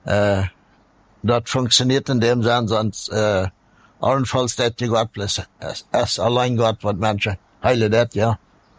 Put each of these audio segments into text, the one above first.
Das funktioniert in dem Sinne, sonst allenfalls das die Gott bloß es allein Gott, was Menschen heilen das, ja.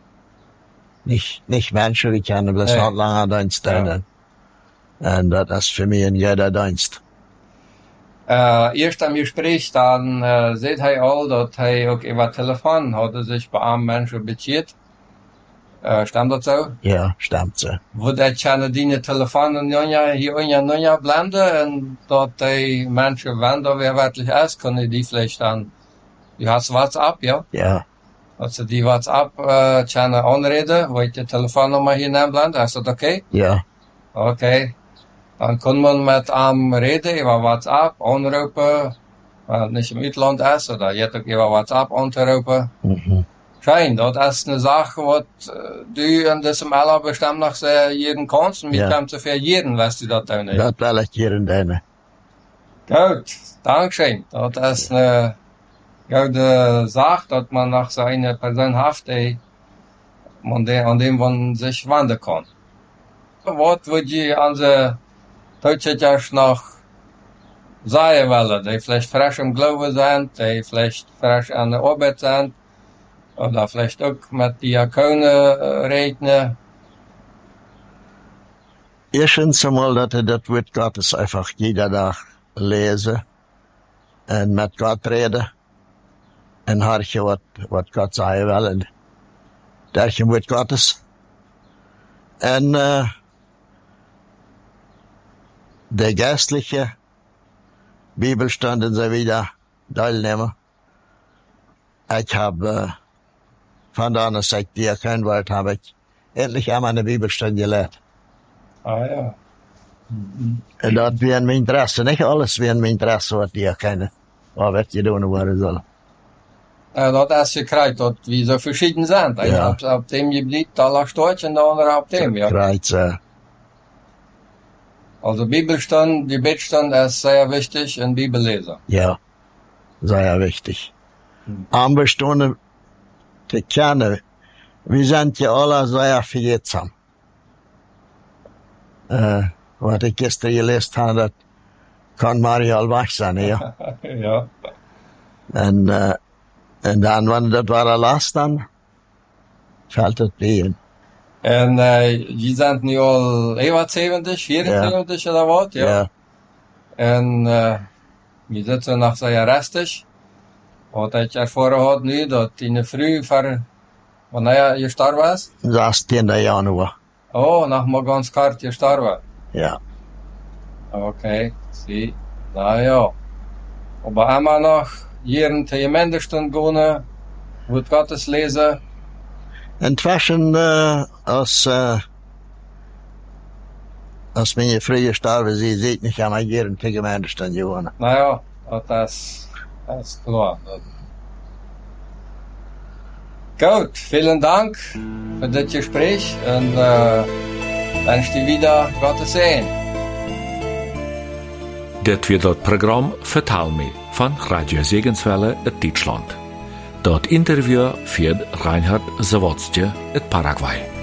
Nicht Menschen, die können bloß Nee. noch langer Dienst tun. Und das ist für mich ein guter Dienst. Eerst am Gespräch, dann seht hij al dat hij ook über Telefon hadden sich bei armen Menschen bezieht. Stimmt das so? Ja, stimmt so. Wo dat je die telefoon hier in je blenden en dat die mensen, wenn da wer wirklich ist, können die vielleicht dann, du hast WhatsApp, ja? Ja, Als sie die WhatsApp anreden, wo ich die Telefonnummer hier blenden, ist das okay? ja, Okay. Dann kann man mit einem reden über WhatsApp, anrufen, wenn es nicht im Ausland ist, oder jetzt auch über WhatsApp anrufen. Schön, das ist eine Sache, was du in diesem Alter bestimmt noch sehr jeden kannst, und Ja. mir kommt für jeden, was du da tun hast. das will ich hier in deine. Gut, Dankeschön. Das ist eine gute Sache, dass man nach seiner Person hat, an dem man sich wenden kann. Was würde ich an die Deutschers noch sagen wollen, die vielleicht frisch im Glauben sind, die vielleicht frisch an der Arbeit sind, oder vielleicht auch mit Diakonen reden? Erstens einmal, dass ich das Wort Gottes einfach jeder Tag lese und mit Gott rede und horche, was Gott sagen will. Und durch das Wort Gottes. Und der geistliche Bibelstunden so wieder teilnehmen. Ich habe von der anderen Seite, die ihr kennen wollt, habe ich endlich einmal eine Bibelstunde gelernt. Ah ja. En dat weer mijn interesse, niet alles weer mijn interesse wat die kennen. Wat werd je doen worden zullen. Dat is gekrijgt, dat we zo verschieden zijn. De Ja. ene op dem gebied, da lag Deutsch en de andere op dem, ja. Krijgt Also Bibelstand, die Betstand ist sehr wichtig in Bibellesen. ja, sehr wichtig. Aanbestonden te kennen, we zijn je alle sehr vergetsam. Wat ik gisteren gelezen had, dat kan Maria al weg zijn, ja. Ja. En dan, wanneer dat waren last dan, valt het in. En je zijn nu al 71, 74 oder wat, ja. Ja, En je zit nog zo restig. Wat ik ervoren had nu, dat in de vroeg voor, wanneer je gestorven is? 16. Januar. Oh, nog maar ganz kort gestorven. Ja. Okay, zie. Nou ja. Aber immer noch jeden Tegemendestund gehen, wird Gottes lesen. Intussen, als mijn vrije starven, sie ziet niet aan mijn jaren tegen mij staan gewonnen. Nou ja, das ist klar. Gut, vielen Dank für das Gespräch und wünsche dir wieder Gottes Segen. Dit weer dat programma Vertel me van Radio Segenswelle uit Duitsland. Dat interview führt Reinhard Zawadzki uit Paraguay.